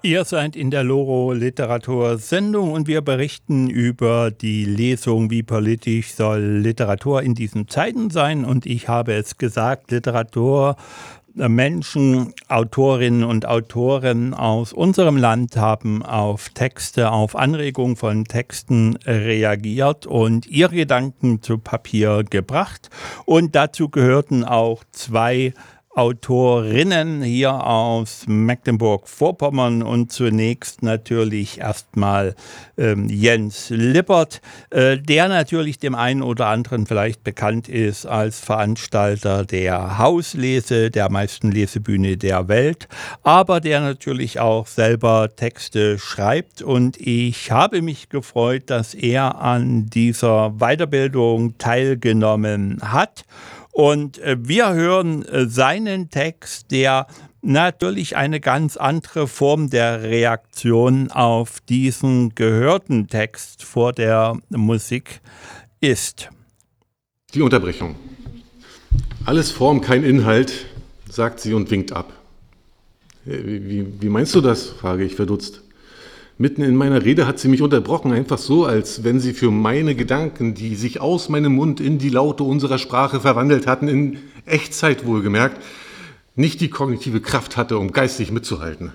Ihr seid in der Loro Literatursendung und wir berichten über die Lesung Wie politisch soll Literatur in diesen Zeiten sein. Und ich habe es gesagt, Literatur, Menschen, Autorinnen und Autoren aus unserem Land haben auf Texte, auf Anregungen von Texten reagiert und ihre Gedanken zu Papier gebracht. Und dazu gehörten auch zwei Autorinnen hier aus Mecklenburg-Vorpommern und zunächst natürlich erstmal Jens Lippert, der natürlich dem einen oder anderen vielleicht bekannt ist als Veranstalter der Hauslese, der meisten Lesebühne der Welt, aber der natürlich auch selber Texte schreibt, und ich habe mich gefreut, dass er an dieser Weiterbildung teilgenommen hat. Und wir hören seinen Text, der natürlich eine ganz andere Form der Reaktion auf diesen gehörten Text vor der Musik ist. Die Unterbrechung. Alles Form, kein Inhalt, sagt sie und winkt ab. Wie meinst du das? Frage ich verdutzt. Mitten in meiner Rede hat sie mich unterbrochen, einfach so, als wenn sie für meine Gedanken, die sich aus meinem Mund in die Laute unserer Sprache verwandelt hatten, in Echtzeit wohlgemerkt, nicht die kognitive Kraft hatte, um geistig mitzuhalten.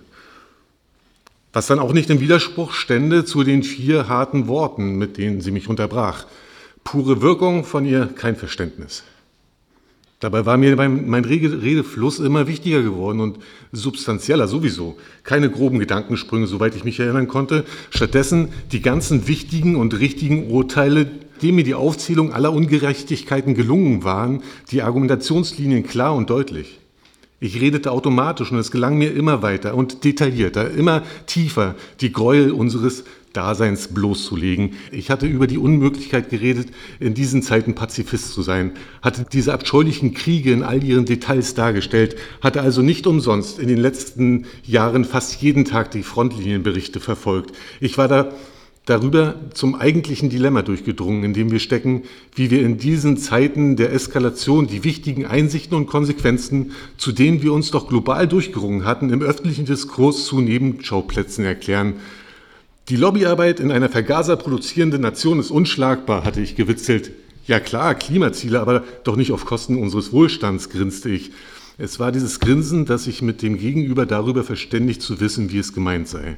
Was dann auch nicht im Widerspruch stände zu den 4 harten Worten, mit denen sie mich unterbrach. Pure Wirkung, von ihr kein Verständnis. Dabei war mir mein Redefluss immer wichtiger geworden und substanzieller sowieso. Keine groben Gedankensprünge, soweit ich mich erinnern konnte. Stattdessen die ganzen wichtigen und richtigen Urteile, denen mir die Aufzählung aller Ungerechtigkeiten gelungen waren, die Argumentationslinien klar und deutlich. Ich redete automatisch und es gelang mir immer weiter und detaillierter, immer tiefer die Gräuel unseres Daseins bloßzulegen. Ich hatte über die Unmöglichkeit geredet, in diesen Zeiten Pazifist zu sein, hatte diese abscheulichen Kriege in all ihren Details dargestellt, hatte also nicht umsonst in den letzten Jahren fast jeden Tag die Frontlinienberichte verfolgt. Ich war darüber zum eigentlichen Dilemma durchgedrungen, in dem wir stecken, wie wir in diesen Zeiten der Eskalation die wichtigen Einsichten und Konsequenzen, zu denen wir uns doch global durchgerungen hatten, im öffentlichen Diskurs zu Nebenschauplätzen erklären. Die Lobbyarbeit in einer vergaserproduzierenden Nation ist unschlagbar, hatte ich gewitzelt. Ja klar, Klimaziele, aber doch nicht auf Kosten unseres Wohlstands, grinste ich. Es war dieses Grinsen, das sich mit dem Gegenüber darüber verständigt zu wissen, wie es gemeint sei.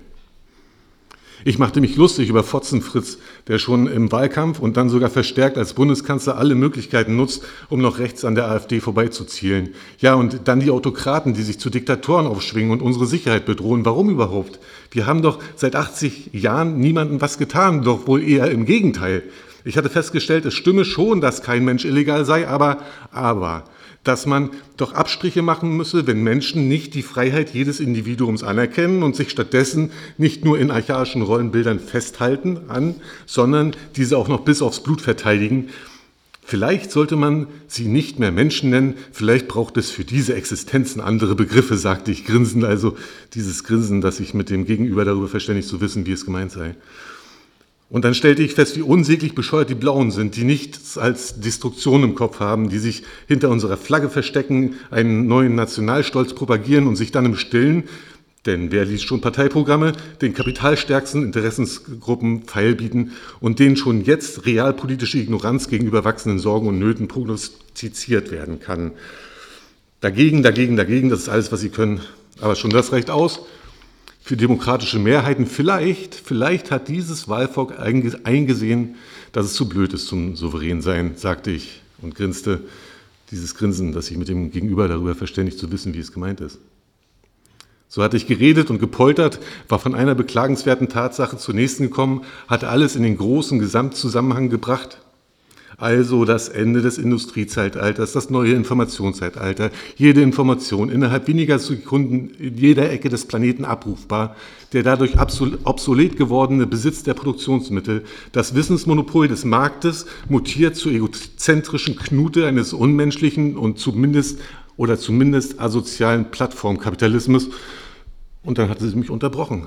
Ich machte mich lustig über Fotzenfritz, der schon im Wahlkampf und dann sogar verstärkt als Bundeskanzler alle Möglichkeiten nutzt, um noch rechts an der AfD vorbeizuzielen. Ja, und dann die Autokraten, die sich zu Diktatoren aufschwingen und unsere Sicherheit bedrohen. Warum überhaupt? Wir haben doch seit 80 Jahren niemandem was getan, doch wohl eher im Gegenteil. Ich hatte festgestellt, es stimme schon, dass kein Mensch illegal sei, aber dass man doch Abstriche machen müsse, wenn Menschen nicht die Freiheit jedes Individuums anerkennen und sich stattdessen nicht nur in archaischen Rollenbildern festhalten sondern diese auch noch bis aufs Blut verteidigen. Vielleicht sollte man sie nicht mehr Menschen nennen, vielleicht braucht es für diese Existenzen andere Begriffe, sagte ich grinsend, also dieses Grinsen, dass sich mit dem Gegenüber darüber verständigt zu wissen, wie es gemeint sei. Und dann stellte ich fest, wie unsäglich bescheuert die Blauen sind, die nichts als Destruktion im Kopf haben, die sich hinter unserer Flagge verstecken, einen neuen Nationalstolz propagieren und sich dann im Stillen, denn wer liest schon Parteiprogramme, den kapitalstärksten Interessensgruppen feilbieten und denen schon jetzt realpolitische Ignoranz gegenüber wachsenden Sorgen und Nöten prognostiziert werden kann. Dagegen, das ist alles, was sie können. Aber schon das reicht aus. Für demokratische Mehrheiten vielleicht hat dieses Wahlvolk eingesehen, dass es zu blöd ist zum Souveränsein, sagte ich und grinste. Dieses Grinsen, das sich mit dem Gegenüber darüber verständigt zu wissen, wie es gemeint ist. So hatte ich geredet und gepoltert, war von einer beklagenswerten Tatsache zur nächsten gekommen, hatte alles in den großen Gesamtzusammenhang gebracht. Also das Ende des Industriezeitalters, das neue Informationszeitalter, jede Information innerhalb weniger Sekunden in jeder Ecke des Planeten abrufbar, der dadurch obsolet gewordene Besitz der Produktionsmittel, das Wissensmonopol des Marktes mutiert zur egozentrischen Knute eines unmenschlichen und zumindest asozialen Plattformkapitalismus. Und dann hatte sie mich unterbrochen.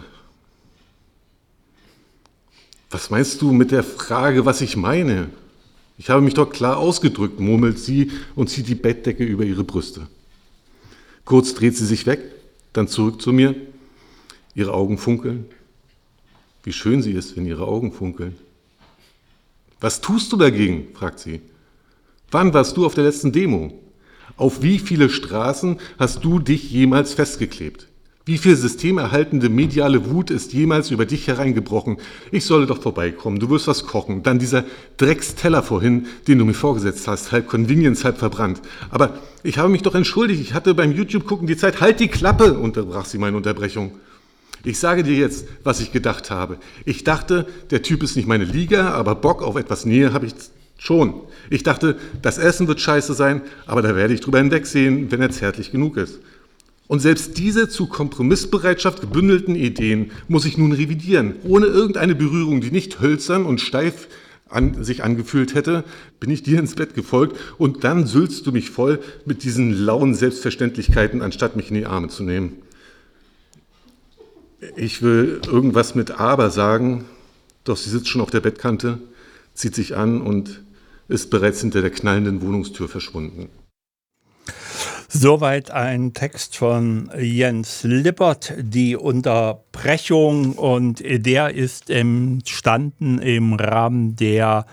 Was meinst du mit der Frage, was ich meine? Ich habe mich doch klar ausgedrückt, murmelt sie und zieht die Bettdecke über ihre Brüste. Kurz dreht sie sich weg, dann zurück zu mir. Ihre Augen funkeln. Wie schön sie ist, wenn ihre Augen funkeln. Was tust du dagegen? Fragt sie. Wann warst du auf der letzten Demo? Auf wie viele Straßen hast du dich jemals festgeklebt? Wie viel systemerhaltende mediale Wut ist jemals über dich hereingebrochen? Ich solle doch vorbeikommen, du wirst was kochen. Dann dieser Drecksteller vorhin, den du mir vorgesetzt hast, halb Convenience, halb verbrannt. Aber ich habe mich doch entschuldigt, ich hatte beim YouTube-Gucken die Zeit. Halt die Klappe, unterbrach sie meine Unterbrechung. Ich sage dir jetzt, was ich gedacht habe. Ich dachte, der Typ ist nicht meine Liga, aber Bock auf etwas Nähe habe ich schon. Ich dachte, das Essen wird scheiße sein, aber da werde ich drüber hinwegsehen, wenn er zärtlich genug ist. Und selbst diese zu Kompromissbereitschaft gebündelten Ideen muss ich nun revidieren. Ohne irgendeine Berührung, die nicht hölzern und steif sich angefühlt hätte, bin ich dir ins Bett gefolgt und dann sülzt du mich voll mit diesen lauen Selbstverständlichkeiten, anstatt mich in die Arme zu nehmen. Ich will irgendwas mit aber sagen, doch sie sitzt schon auf der Bettkante, zieht sich an und ist bereits hinter der knallenden Wohnungstür verschwunden. Soweit ein Text von Jens Lippert, die Unterbrechung, und der ist entstanden im Rahmen der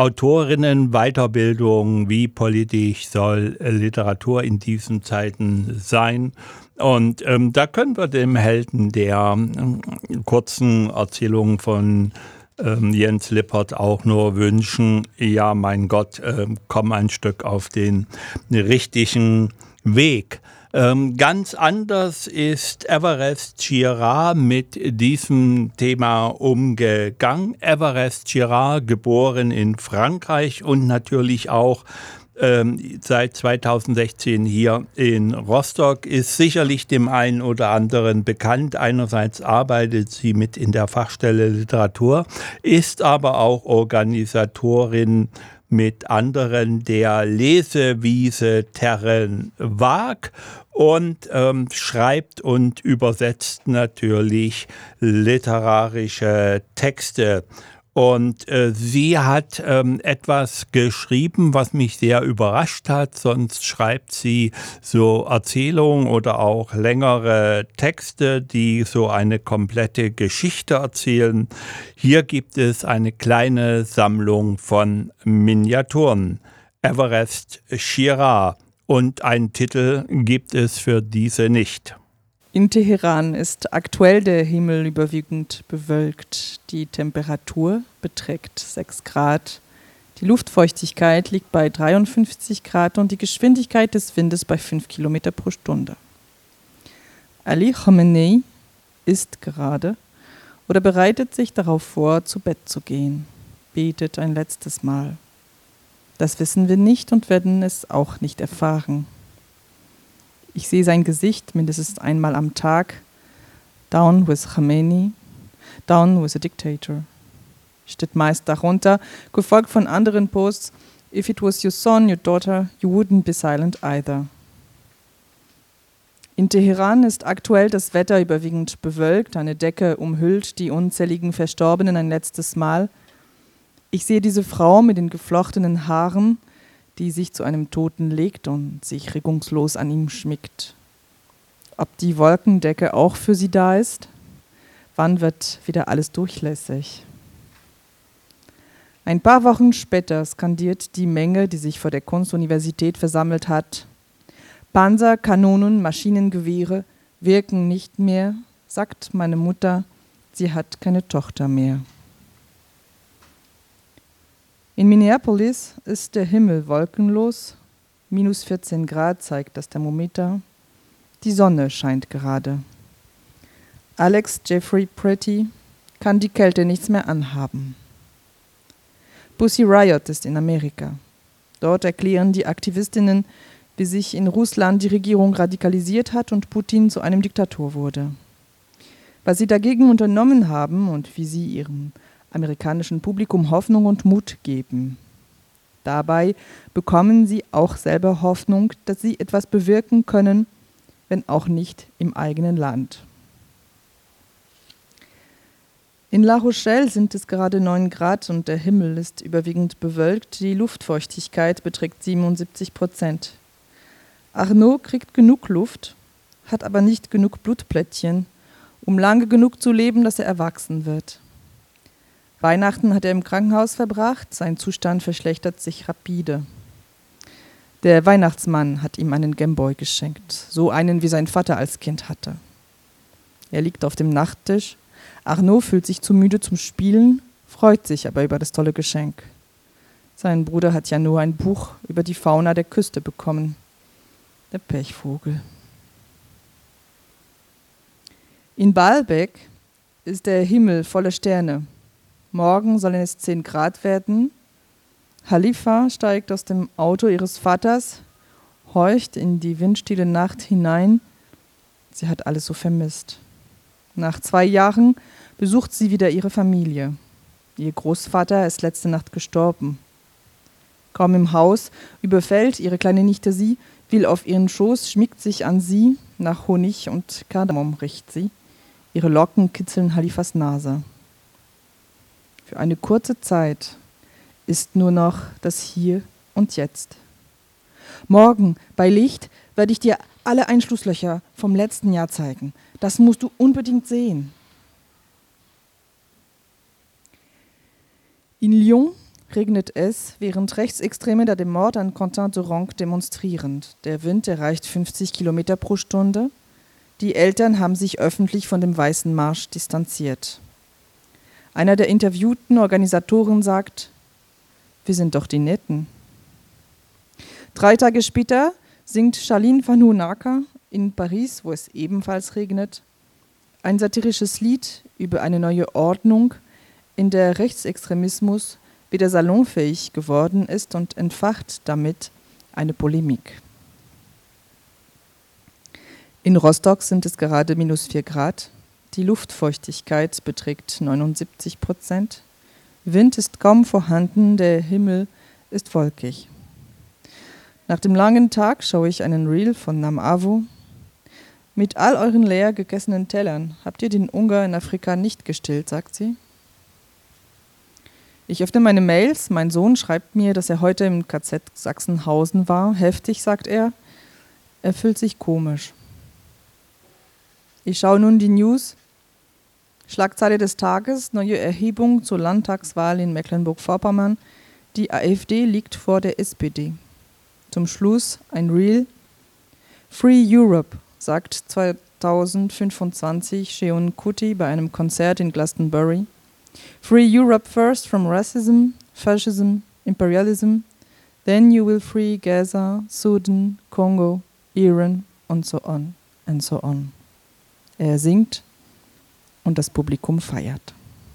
Autorinnen-Weiterbildung, wie politisch soll Literatur in diesen Zeiten sein. Und da können wir dem Helden der kurzen Erzählung von Jens Lippert auch nur wünschen, ja mein Gott, komm ein Stück auf den richtigen Weg. Ganz anders ist Everest Girard mit diesem Thema umgegangen. Everest Girard, geboren in Frankreich und natürlich auch seit 2016 hier in Rostock, ist sicherlich dem einen oder anderen bekannt. Einerseits arbeitet sie mit in der Fachstelle Literatur, ist aber auch Organisatorin mit anderen der Lesewiese Terrenwag und schreibt und übersetzt natürlich literarische Texte. Und sie hat etwas geschrieben, was mich sehr überrascht hat. Sonst schreibt sie so Erzählungen oder auch längere Texte, die so eine komplette Geschichte erzählen. Hier gibt es eine kleine Sammlung von Miniaturen. Everest Girard. Und einen Titel gibt es für diese nicht. In Teheran ist aktuell der Himmel überwiegend bewölkt. Die Temperatur beträgt 6 Grad. Die Luftfeuchtigkeit liegt bei 53 Grad und die Geschwindigkeit des Windes bei 5 Kilometer pro Stunde. Ali Khamenei isst gerade oder bereitet sich darauf vor, zu Bett zu gehen, betet ein letztes Mal. Das wissen wir nicht und werden es auch nicht erfahren. Ich sehe sein Gesicht mindestens einmal am Tag. Down with Khamenei, down with a dictator. Steht meist darunter, gefolgt von anderen Posts. If it was your son, your daughter, you wouldn't be silent either. In Teheran ist aktuell das Wetter überwiegend bewölkt. Eine Decke umhüllt die unzähligen Verstorbenen ein letztes Mal. Ich sehe diese Frau mit den geflochtenen Haaren, die sich zu einem Toten legt und sich regungslos an ihm schmiegt. Ob die Wolkendecke auch für sie da ist? Wann wird wieder alles durchlässig? Ein paar Wochen später skandiert die Menge, die sich vor der Kunstuniversität versammelt hat: Panzer, Kanonen, Maschinengewehre wirken nicht mehr, sagt meine Mutter, sie hat keine Tochter mehr. In Minneapolis ist der Himmel wolkenlos, minus 14 Grad zeigt das Thermometer. Die Sonne scheint gerade. Alex Jeffrey Pretty kann die Kälte nichts mehr anhaben. Pussy Riot ist in Amerika. Dort erklären die Aktivistinnen, wie sich in Russland die Regierung radikalisiert hat und Putin zu einem Diktator wurde. Was sie dagegen unternommen haben und wie sie ihrem amerikanischen Publikum Hoffnung und Mut geben. Dabei bekommen sie auch selber Hoffnung, dass sie etwas bewirken können, wenn auch nicht im eigenen Land. In La Rochelle sind es gerade 9 Grad und der Himmel ist überwiegend bewölkt. Die Luftfeuchtigkeit beträgt 77%. Arnaud kriegt genug Luft, hat aber nicht genug Blutplättchen um lange genug zu leben, dass er erwachsen wird. Weihnachten hat er im Krankenhaus verbracht, sein Zustand verschlechtert sich rapide. Der Weihnachtsmann hat ihm einen Gameboy geschenkt, so einen, wie sein Vater als Kind hatte. Er liegt auf dem Nachttisch, Arnaud fühlt sich zu müde zum Spielen, freut sich aber über das tolle Geschenk. Sein Bruder hat ja nur ein Buch über die Fauna der Küste bekommen. Der Pechvogel. In Baalbek ist der Himmel voller Sterne. Morgen sollen es 10 Grad werden. Halifa steigt aus dem Auto ihres Vaters, horcht in die windstille Nacht hinein. Sie hat alles so vermisst. Nach 2 Jahren besucht sie wieder ihre Familie. Ihr Großvater ist letzte Nacht gestorben. Kaum im Haus überfällt ihre kleine Nichte sie, will auf ihren Schoß, schmiegt sich an sie, nach Honig und Kardamom riecht sie. Ihre Locken kitzeln Halifas Nase. Für eine kurze Zeit ist nur noch das Hier und Jetzt. Morgen bei Licht werde ich dir alle Einschlusslöcher vom letzten Jahr zeigen. Das musst du unbedingt sehen. In Lyon regnet es, während Rechtsextreme da den Mord an Quentin Durand demonstrieren. Der Wind erreicht 50 Kilometer pro Stunde. Die Eltern haben sich öffentlich von dem Weißen Marsch distanziert. Einer der interviewten Organisatoren sagt: Wir sind doch die Netten. 3 Tage später singt Charline Vanhoenacker in Paris, wo es ebenfalls regnet, ein satirisches Lied über eine neue Ordnung, in der Rechtsextremismus wieder salonfähig geworden ist und entfacht damit eine Polemik. In Rostock sind es gerade -4 Grad. Die Luftfeuchtigkeit beträgt 79%. Wind ist kaum vorhanden, der Himmel ist wolkig. Nach dem langen Tag schaue ich einen Reel von Nam Avo. Mit all euren leer gegessenen Tellern habt ihr den Hunger in Afrika nicht gestillt, sagt sie. Ich öffne meine Mails, mein Sohn schreibt mir, dass er heute im KZ Sachsenhausen war. Heftig, sagt er. Er fühlt sich komisch. Ich schaue nun die News. Schlagzeile des Tages: Neue Erhebung zur Landtagswahl in Mecklenburg-Vorpommern. Die AfD liegt vor der SPD. Zum Schluss ein Reel. Free Europe, sagt 2025 Sheon Kuti bei einem Konzert in Glastonbury. Free Europe first from racism, fascism, imperialism. Then you will free Gaza, Sudan, Kongo, Iran und so on and so on. Er singt und das Publikum feiert.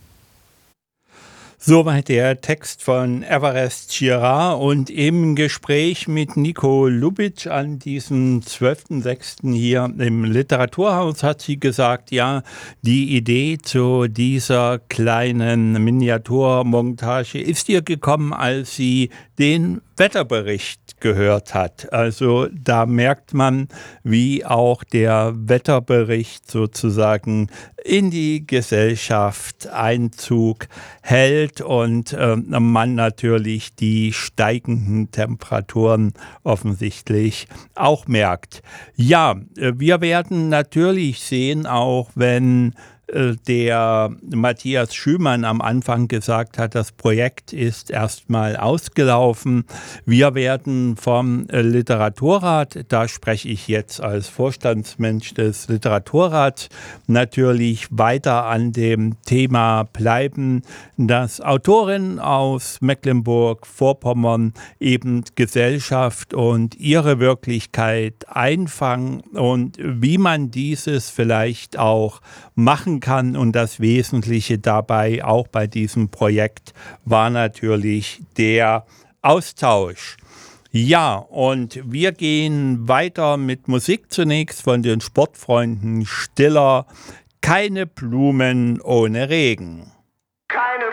Soweit der Text von Everest Girard und im Gespräch mit Nico Lubitsch an diesem 12.06. hier im Literaturhaus hat sie gesagt, ja, die Idee zu dieser kleinen Miniaturmontage ist ihr gekommen, als sie den Wetterbericht gehört hat. Also da merkt man, wie auch der Wetterbericht sozusagen in die Gesellschaft Einzug hält und man natürlich die steigenden Temperaturen offensichtlich auch merkt. Ja, wir werden natürlich sehen, auch wenn der Matthias Schümann am Anfang gesagt hat, das Projekt ist erstmal ausgelaufen. Wir werden vom Literaturrat, da spreche ich jetzt als Vorstandsmensch des Literaturrats, natürlich weiter an dem Thema bleiben, dass Autorinnen aus Mecklenburg-Vorpommern eben Gesellschaft und ihre Wirklichkeit einfangen und wie man dieses vielleicht auch machen kann. Und das Wesentliche dabei, auch bei diesem Projekt, war natürlich der Austausch. Ja, und wir gehen weiter mit Musik zunächst von den Sportfreunden Stiller. Keine Blumen ohne Regen. Keine